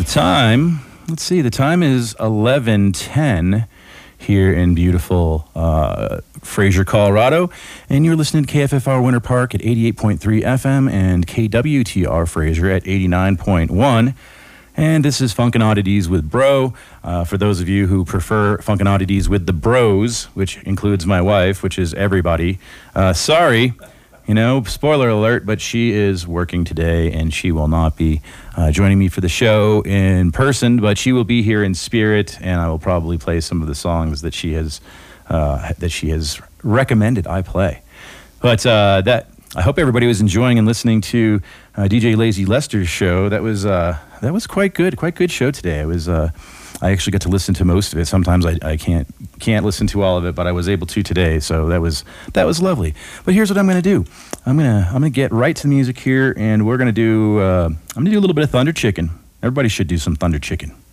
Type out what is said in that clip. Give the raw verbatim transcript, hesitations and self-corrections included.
time, let's see, the time is eleven ten here in beautiful uh, Fraser, Colorado. And you're listening to K F F R Winter Park at eighty-eight point three F M and K W T R Fraser at eighty-nine point one. And this is Funkin' Oddities with Bro. Uh, for those of you who prefer Funkin' Oddities with the Bros, which includes my wife, which is everybody, uh, sorry. You know, spoiler alert, but she is working today and she will not be uh, joining me for the show in person, but she will be here in spirit, and I will probably play some of the songs that she has uh, that she has recommended I play. But uh, that I hope everybody was enjoying and listening to uh, D J Lazy Lester's show. That was uh, that was quite good, quite good show today. It was. Uh, I actually got to listen to most of it. Sometimes I, I can't can't listen to all of it, but I was able to today, so that was that was lovely. But here's what I'm going to do. I'm gonna I'm gonna get right to the music here, and we're gonna do uh, I'm gonna do a little bit of Thunder Chicken. Everybody should do some Thunder Chicken.